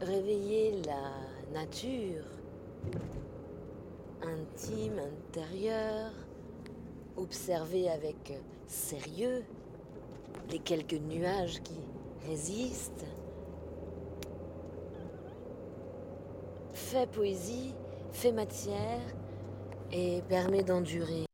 réveiller la nature intime, intérieure, observer avec sérieux les quelques nuages qui résistent, fait poésie, fait matière et permet d'endurer.